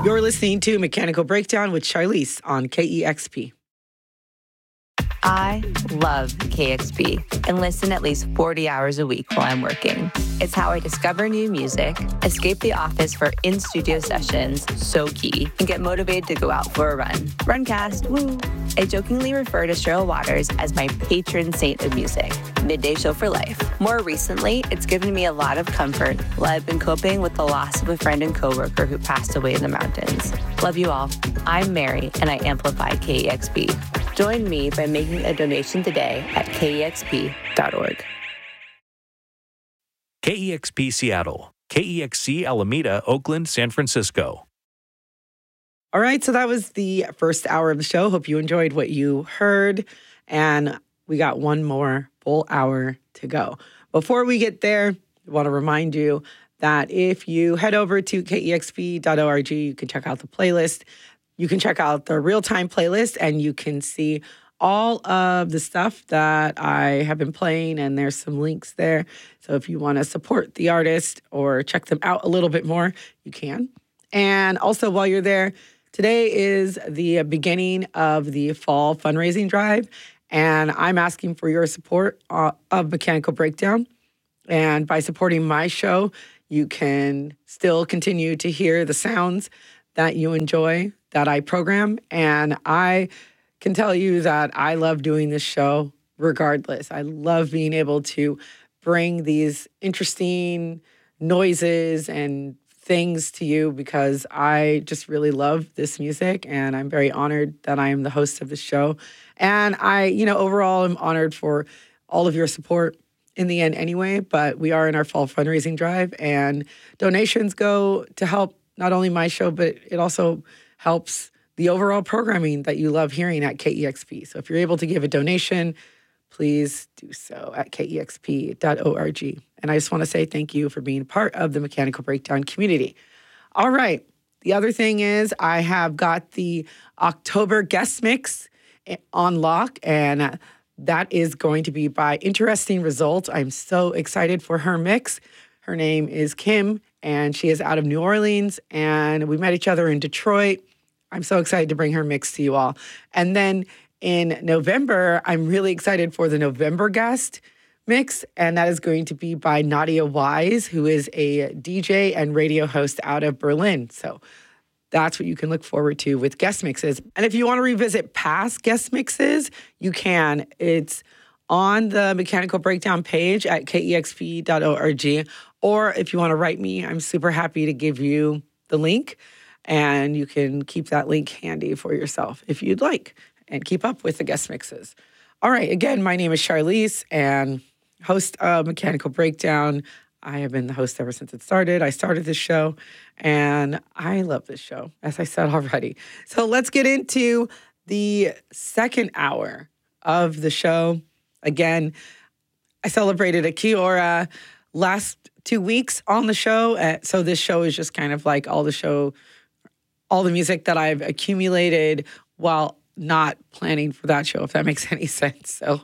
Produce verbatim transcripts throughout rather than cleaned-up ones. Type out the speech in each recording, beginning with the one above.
You're listening to Mechanical Breakdown with Charlize on K E X P. I love K X P and listen at least forty hours a week while I'm working. It's how I discover new music, escape the office for in-studio sessions, so key, and get motivated to go out for a run. Runcast, woo! I jokingly refer to Cheryl Waters as my patron saint of music. Midday show for life. More recently, it's given me a lot of comfort while I've been coping with the loss of a friend and coworker who passed away in the mountains. Love you all. I'm Mary, and I amplify K E X P. Join me by making a donation today at K E X P dot org. K E X P Seattle, K E X C Alameda, Oakland, San Francisco. All right, so that was the first hour of the show. Hope you enjoyed what you heard. And we got one more full hour to go. Before we get there, I want to remind you that if you head over to K E X P dot org, you can check out the playlist. You can check out the real-time playlist, and you can see all of the stuff that I have been playing, and there's some links there. So if you want to support the artist or check them out a little bit more, you can. And also, while you're there, today is the beginning of the fall fundraising drive, and I'm asking for your support uh, of Mechanical Breakdown. And by supporting my show, you can still continue to hear the sounds that you enjoy, that I program. And I can tell you that I love doing this show regardless. I love being able to bring these interesting noises and things to you because I just really love this music, and I'm very honored that I am the host of the show. And I, you know, overall, I'm honored for all of your support in the end anyway, but we are in our fall fundraising drive, and donations go to help not only my show, but it also helps the overall programming that you love hearing at K E X P. So if you're able to give a donation, please do so at K E X P dot org. And I just want to say thank you for being part of the Mechanical Breakdown community. All right. The other thing is I have got the October guest mix on lock, and that is going to be by Interesting Results. I'm so excited for her mix. Her name is Kim, and she is out of New Orleans, and we met each other in Detroit. I'm so excited to bring her mix to you all. And then in November, I'm really excited for the November guest mix, and that is going to be by Nadia Wise, who is a D J and radio host out of Berlin. So that's what you can look forward to with guest mixes. And if you want to revisit past guest mixes, you can. It's on the Mechanical Breakdown page at K E X P dot org. Or if you want to write me, I'm super happy to give you the link, and you can keep that link handy for yourself if you'd like and keep up with the guest mixes. All right, again, my name is Charlize, and host of Mechanical Breakdown. I have been the host ever since it started. I started this show, and I love this show, as I said already. So let's get into the second hour of the show. Again, I celebrated a Kiora last two weeks on the show. Uh, so this show is just kind of like all the show, all the music that I've accumulated while not planning for that show, if that makes any sense. So,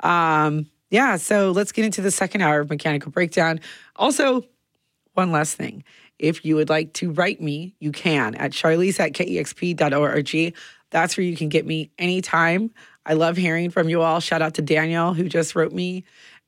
um, yeah, so let's get into the second hour of Mechanical Breakdown. Also, one last thing. If you would like to write me, you can at Charlize at K E X P dot org. That's where you can get me anytime. I love hearing from you all. Shout out to Daniel, who just wrote me.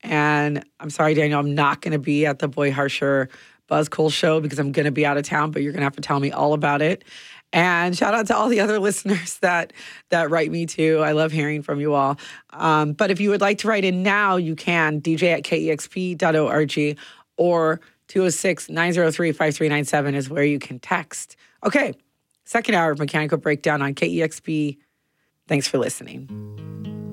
And I'm sorry, Daniel, I'm not going to be at the Boy Harsher Buzz Cole show because I'm going to be out of town, but you're going to have to tell me all about it. And shout out to all the other listeners that that write me too. I love hearing from you all. Um, but if you would like to write in now, you can. D J at K E X P dot org or two oh six, nine oh three, five three nine seven is where you can text. Okay, second hour of Mechanical Breakdown on K E X P. Thanks for listening.